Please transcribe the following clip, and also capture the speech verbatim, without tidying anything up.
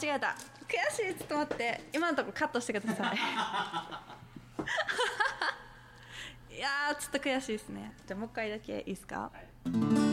違えた。悔しい。ちょっと待って、今のところカットしてくださいいやーちょっと悔しいですね。じゃあもう一回だけいいですか。はい。